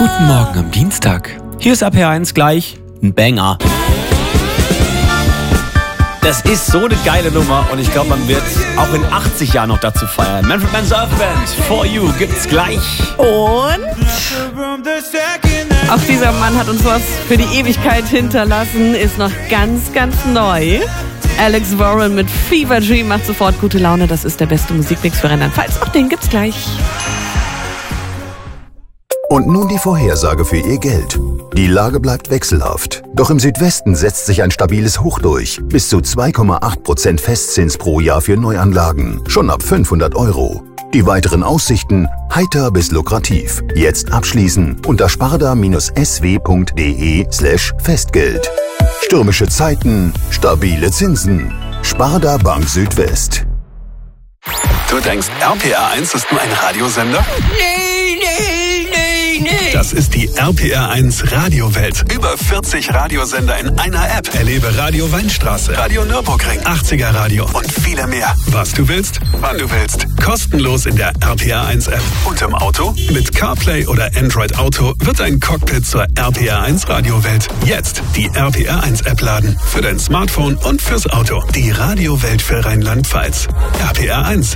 Guten Morgen am Dienstag. Hier ist RPR1 gleich ein Banger. Das ist so eine geile Nummer und ich glaube, man wird auch in 80 Jahren noch dazu feiern. Manfred Mann's Earth Band, For You, gibt's gleich. Und auch dieser Mann hat uns was für die Ewigkeit hinterlassen, ist noch ganz, ganz neu. Alex Warren mit Fever Dream macht sofort gute Laune. Das ist der beste Musikmix für Rheinland-Pfalz. Auch den gibt's gleich. Und nun die Vorhersage für Ihr Geld. Die Lage bleibt wechselhaft. Doch im Südwesten setzt sich ein stabiles Hoch durch. Bis zu 2,8% Festzins pro Jahr für Neuanlagen. Schon ab 500 €. Die weiteren Aussichten heiter bis lukrativ. Jetzt abschließen unter sparda-sw.de/Festgeld. Stürmische Zeiten, stabile Zinsen. Sparda Bank Südwest. Du denkst, RPR1 ist nur ein Radiosender? Nee. Das ist die RPR1 Radiowelt. Über 40 Radiosender in einer App. Erlebe Radio Weinstraße, Radio Nürburgring, 80er Radio und viele mehr. Was du willst, wann du willst. Kostenlos in der RPR1 App. Und im Auto? Mit CarPlay oder Android Auto wird dein Cockpit zur RPR1 Radiowelt. Jetzt die RPR1 App laden. Für dein Smartphone und fürs Auto. Die Radiowelt für Rheinland-Pfalz. RPR1.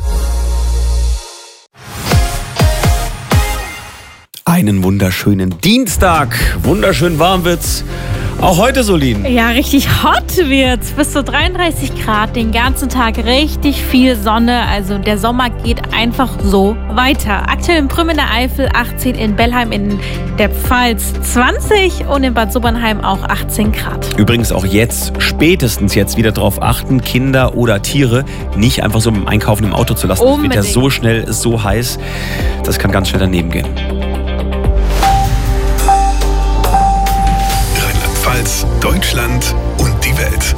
Einen wunderschönen Dienstag. Wunderschön warm wird's. Auch heute, Solin. Ja, richtig hot wird's. Bis zu 33 Grad, den ganzen Tag richtig viel Sonne. Also der Sommer geht einfach so weiter. Aktuell in Prüm in der Eifel 18, in Bellheim in der Pfalz 20 und in Bad Sobernheim auch 18 Grad. Übrigens auch jetzt, spätestens jetzt wieder darauf achten, Kinder oder Tiere nicht einfach so beim Einkaufen im Auto zu lassen. Unbedingt. Es wird ja so schnell, so heiß. Das kann ganz schnell daneben gehen. Deutschland und die Welt.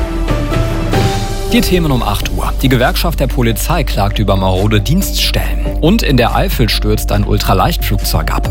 Die Themen um 8 Uhr. Die Gewerkschaft der Polizei klagt über marode Dienststellen. Und in der Eifel stürzt ein Ultraleichtflugzeug ab.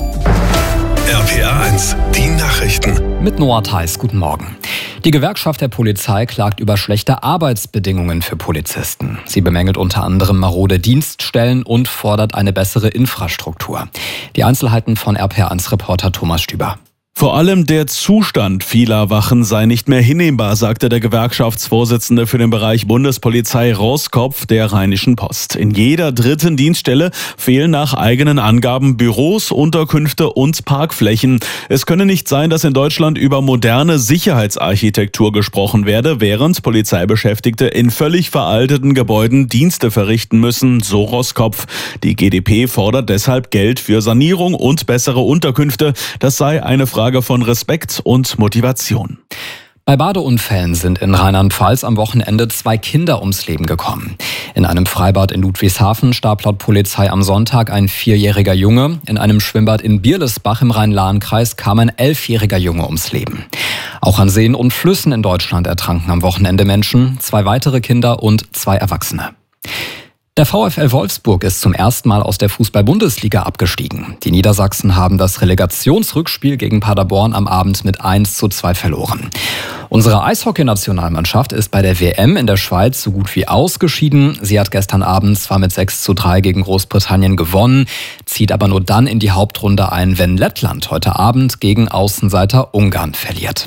RPR1, die Nachrichten. Mit Noah Theis, guten Morgen. Die Gewerkschaft der Polizei klagt über schlechte Arbeitsbedingungen für Polizisten. Sie bemängelt unter anderem marode Dienststellen und fordert eine bessere Infrastruktur. Die Einzelheiten von RPR1-Reporter Thomas Stüber. Vor allem der Zustand vieler Wachen sei nicht mehr hinnehmbar, sagte der Gewerkschaftsvorsitzende für den Bereich Bundespolizei Roskopf der Rheinischen Post. In jeder dritten Dienststelle fehlen nach eigenen Angaben Büros, Unterkünfte und Parkflächen. Es könne nicht sein, dass in Deutschland über moderne Sicherheitsarchitektur gesprochen werde, während Polizeibeschäftigte in völlig veralteten Gebäuden Dienste verrichten müssen, so Roskopf. Die GdP fordert deshalb Geld für Sanierung und bessere Unterkünfte. Das sei eine Frage von Respekt und Motivation. Bei Badeunfällen sind in Rheinland-Pfalz am Wochenende 2 Kinder ums Leben gekommen. In einem Freibad in Ludwigshafen starb laut Polizei am Sonntag ein 4-jähriger Junge. In einem Schwimmbad in Bierlesbach im Rhein-Lahn-Kreis kam ein 11-jähriger Junge ums Leben. Auch an Seen und Flüssen in Deutschland ertranken am Wochenende Menschen, 2 weitere Kinder und 2 Erwachsene. Der VfL Wolfsburg ist zum ersten Mal aus der Fußball-Bundesliga abgestiegen. Die Niedersachsen haben das Relegationsrückspiel gegen Paderborn am Abend mit 1:2 verloren. Unsere Eishockey-Nationalmannschaft ist bei der WM in der Schweiz so gut wie ausgeschieden. Sie hat gestern Abend zwar mit 6:3 gegen Großbritannien gewonnen, zieht aber nur dann in die Hauptrunde ein, wenn Lettland heute Abend gegen Außenseiter Ungarn verliert.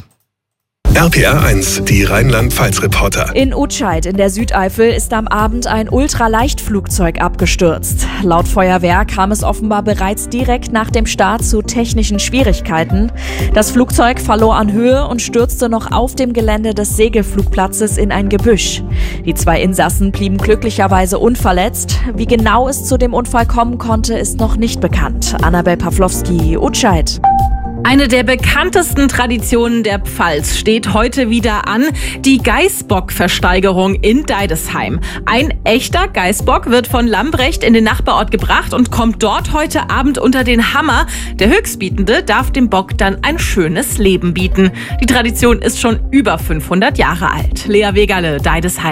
RPR1, die Rheinland-Pfalz-Reporter. In Utscheid in der Südeifel ist am Abend ein Ultraleichtflugzeug abgestürzt. Laut Feuerwehr kam es offenbar bereits direkt nach dem Start zu technischen Schwierigkeiten. Das Flugzeug verlor an Höhe und stürzte noch auf dem Gelände des Segelflugplatzes in ein Gebüsch. Die 2 Insassen blieben glücklicherweise unverletzt. Wie genau es zu dem Unfall kommen konnte, ist noch nicht bekannt. Annabel Pawlowski, Utscheid. Eine der bekanntesten Traditionen der Pfalz steht heute wieder an, die Geißbock-Versteigerung in Deidesheim. Ein echter Geißbock wird von Lambrecht in den Nachbarort gebracht und kommt dort heute Abend unter den Hammer. Der Höchstbietende darf dem Bock dann ein schönes Leben bieten. Die Tradition ist schon über 500 Jahre alt. Lea Wegerle, Deidesheim.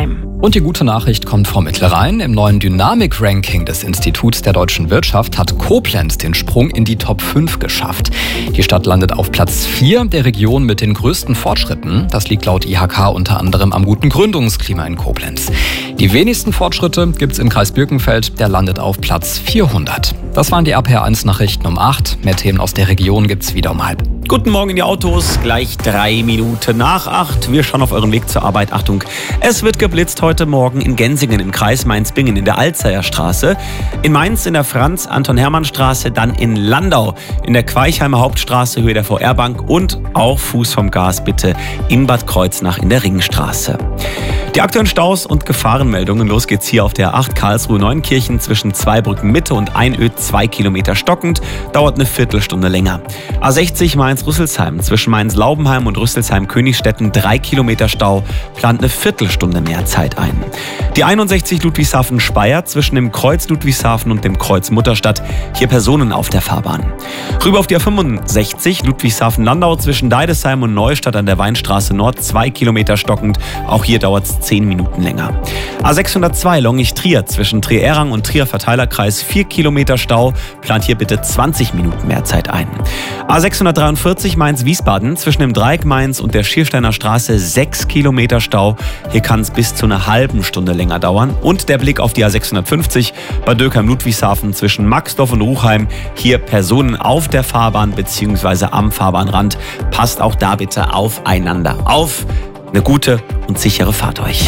Und die gute Nachricht kommt vom Mittelrhein. Im neuen Dynamik-Ranking des Instituts der deutschen Wirtschaft hat Koblenz den Sprung in die Top 5 geschafft. Die Stadt landet auf Platz 4 der Region mit den größten Fortschritten. Das liegt laut IHK unter anderem am guten Gründungsklima in Koblenz. Die wenigsten Fortschritte gibt's im Kreis Birkenfeld, der landet auf Platz 400. Das waren die RPR1-Nachrichten um 8. Mehr Themen aus der Region gibt's wieder um 7:30. Guten Morgen in die Autos, gleich 3 Minuten nach 8. Wir schauen auf euren Weg zur Arbeit. Achtung, es wird geblitzt heute Morgen in Gensingen im Kreis Mainz-Bingen in der Alzeyer Straße. In Mainz in der Franz-Anton-Hermann-Straße, dann in Landau in der Queichheimer Hauptstraße, Höhe der VR-Bank und auch Fuß vom Gas bitte in Bad Kreuznach in der Ringstraße. Die aktuellen Staus und Gefahrenmeldungen. Los geht's hier auf der 8 Karlsruhe-Neunkirchen zwischen Zweibrücken Mitte und Einöd 2 Kilometer stockend. Dauert eine Viertelstunde länger. A60 Mainz-Rüsselsheim zwischen Mainz-Laubenheim und Rüsselsheim-Königstetten 3 Kilometer Stau. Plant eine Viertelstunde mehr Zeit ein. Die 61 Ludwigshafen-Speyer zwischen dem Kreuz Ludwigshafen und dem Kreuz Mutterstadt. Hier Personen auf der Fahrbahn. Rüber auf die A65 Ludwigshafen-Landau zwischen Deidesheim und Neustadt an der Weinstraße Nord 2 Kilometer stockend. Auch hier dauert es 10 Minuten länger. A602 Longich-Trier zwischen Trier-Errang und Trier-Verteilerkreis 4 Kilometer Stau. Plant hier bitte 20 Minuten mehr Zeit ein. A643 Mainz-Wiesbaden zwischen dem Dreieck Mainz und der Schiersteiner Straße 6 Kilometer Stau. Hier kann es bis zu einer halben Stunde länger dauern. Und der Blick auf die A650 bei Dökheim-Ludwigshafen zwischen Maxdorf und Ruchheim. Hier Personen auf der Fahrbahn bzw. am Fahrbahnrand. Passt auch da bitte aufeinander auf. Eine gute und sichere Fahrt euch.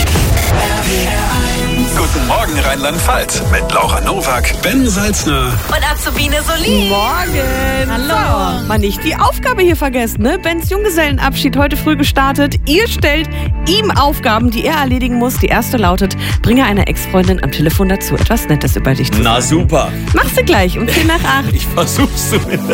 Guten Morgen Rheinland-Pfalz mit Laura Nowak, Ben Salzner Und Azubine Solin. Morgen. Hallo. So, mal nicht die Aufgabe hier vergessen, ne? Bens Junggesellenabschied heute früh gestartet. Ihr stellt ihm Aufgaben, die er erledigen muss. Die erste lautet, bringe einer Ex-Freundin am Telefon dazu, etwas Nettes über dich zu sagen. Na super. Machst du gleich um 7:50. Ich versuch's zumindest.